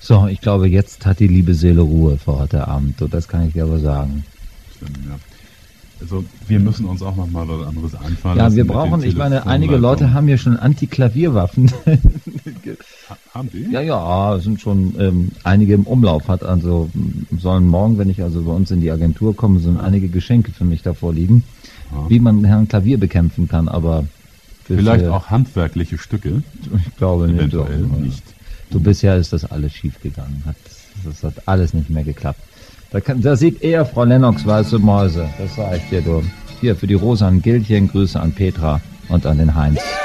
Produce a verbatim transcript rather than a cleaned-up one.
So, ich glaube, jetzt hat die liebe Seele Ruhe vor heute Abend. So, das kann ich dir aber sagen. Stimmt, ja. Also wir müssen uns auch noch mal was anderes einfallen Ja, lassen. wir brauchen, ich meine, einige Leute haben hier schon Anti-Klavierwaffen. Ha, haben die? Ja, ja, es sind schon ähm, einige im Umlauf. Hat also sollen morgen, wenn ich also bei uns in die Agentur komme, sollen einige Geschenke für mich davor liegen, Ja. wie man Herrn Klavier bekämpfen kann. Aber für, Vielleicht für, auch handwerkliche Stücke. ich glaube nicht. Eventuell so. nicht. So bisher ist das alles schief gegangen. Hat, das hat alles nicht mehr geklappt. Da, kann, da sieht eher Frau Lennox weiße Mäuse. Das sage ich dir, du. Hier für die Rosa an Gildchen, Grüße an Petra und an den Heinz.